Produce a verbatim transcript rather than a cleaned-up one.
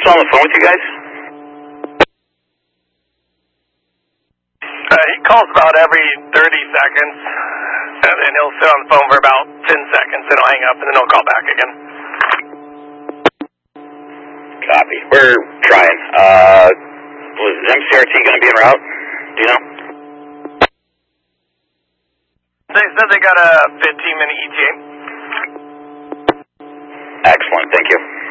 still on the phone with you guys? Uh, he calls about every thirty seconds, and then he'll sit on the phone for about ten seconds, then he'll hang up, and then he'll call back again. Copy. We're trying. Uh, was M C R T going to be en route? Do you know? They said they got a fifteen minute E T A. Excellent. Thank you.